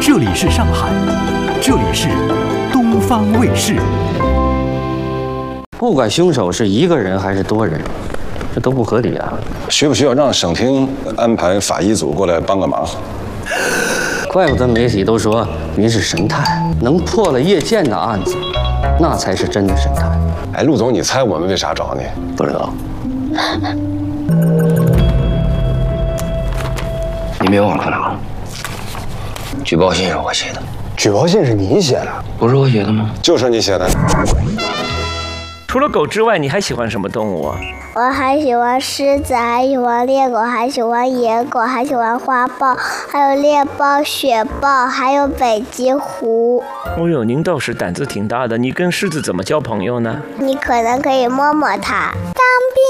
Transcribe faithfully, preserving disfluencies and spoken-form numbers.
这里是上海，这里是东方卫视。 不管凶手是一个人还是多人，这都不合理啊！ 需不需要让省厅安排法医组过来帮个忙？ 怪不得媒体都说您是神探，能破了叶剑的案子，那才是真的神探。 哎，陆总，你猜我们为啥找你？ 不知道。你别忘了拿。举报信是我写的。 举报信是你写的？ 不是我写的吗？ 就是你写的。 除了狗之外，你还喜欢什么动物啊？ 我还喜欢狮子，还喜欢猎狗，还喜欢野狗，还喜欢花豹，还有猎豹、雪豹，还有北极狐。 哦呦，您倒是胆子挺大的。你跟狮子怎么交朋友呢？ 你可能可以摸摸它。当